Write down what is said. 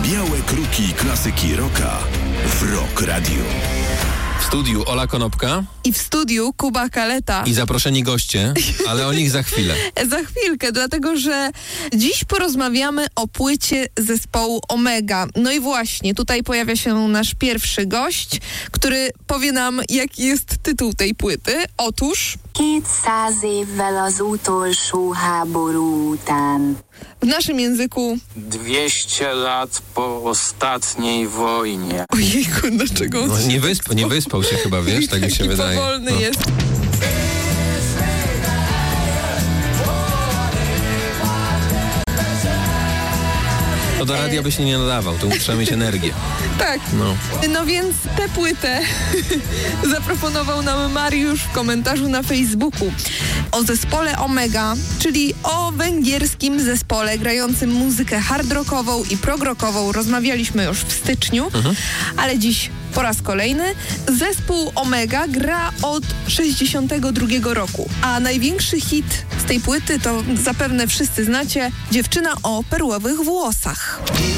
Białe kruki klasyki rocka w Rock Radio. W studiu Ola Konopka i w studiu Kuba Kaleta. i zaproszeni goście, ale o nich za chwilę. Za chwilkę, dlatego że dziś porozmawiamy o płycie zespołu Omega. No i właśnie, tutaj pojawia się nasz pierwszy gość, który powie nam, jaki jest tytuł tej płyty. Otóż 200 évvel az utolsó háború után. w naszym języku... 200 lat po ostatniej wojnie. Ojejku, dlaczego on No, się nie wyspał się chyba, wiesz, tak mi się taki wydaje. powolny No. jest. To do radia by się nie nadawał, to trzeba mieć energię. Tak. No więc tę płytę zaproponował nam Mariusz w komentarzu na Facebooku. O zespole Omega, czyli o węgierskim zespole grającym muzykę hard rockową i prog rockową rozmawialiśmy już w styczniu, ale dziś po raz kolejny. Zespół Omega gra od 1962 roku, a największy hit z tej płyty to zapewne wszyscy znacie, Dziewczyna o perłowych włosach.